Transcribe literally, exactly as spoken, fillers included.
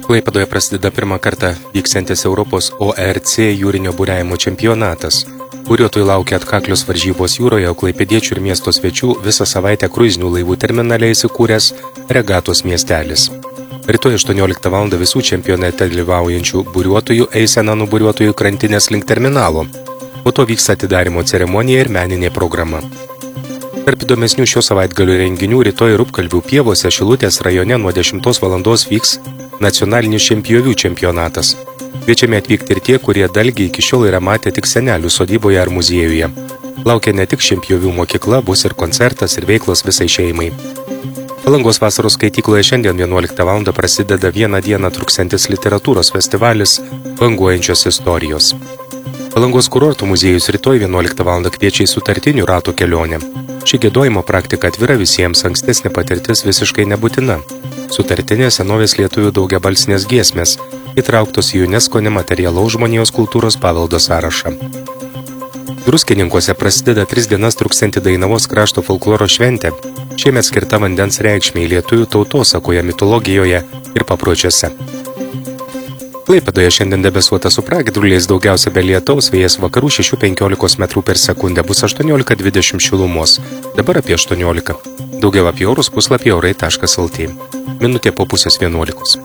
Klaipėdoje prasideda pirmą kartą vyksiantis Europos O R C jūrinio buriavimo čempionatas. Buriuotojų laukia atkaklios varžybos jūroje, o klaipėdiečių ir miesto svečių visą savaitę kruizinių laivų terminale įsikūręs Regatos miestelis. Rytoj aštuonioliktą valandą visų čempionate dalyvaujančių buriuotojų eisena nuo buriuotojų krantinės link terminalo. Po to vyks atidarymo ceremonija ir meninė programa. Tarp įdomesnių šio savaitgalio renginių rytoj Rupkalvių pievose Šilutės rajone nuo dešimtos valandos vyks nacionalinis šienpjovių čempionatas. Kviečiame atvykti ir tie, kurie dalgį iki šiol yra matę tik senelių sodyboje ar muziejuje. Laukia ne tik šienpjovių mokykla, bus ir koncertas ir veiklos visai šeimai. Palangos vasaros skaitykloje šiandien vienuoliktą valandą prasideda vieną dieną truksiantis literatūros festivalis Banguojančios istorijos. Palangos kurortų muziejus rytoj vienuoliktą valandą kviečia į sutartinių ratų kelionę. Ši giedojimo praktika atvira visiems, ankstesnė patirtis visiškai nebūtina. Sutartinė senovės lietuvių daugiabalsinės giesmės, įtrauktos į UNESCO nematerialaus žmonijos kultūros paveldo sąrašą. Druskininkuose prasideda tris dienas truksianti Dainavos krašto folkloro šventė, šiemet skirta vandens reikšmei lietuvių tautosakoje, mitologijoje ir papročiuose. Klaipėdoje šiandien debesuota su pragiedruliais, daugiausia be lietaus, vėjas vakarų šešių penkiolikos metrų per sekundę, bus aštuoniolika dvidešimt šilumos, dabar apie aštuoniolika. Daugiau apie orus puslapyje orai taškas lt. Minutė po pusės vienuolikos.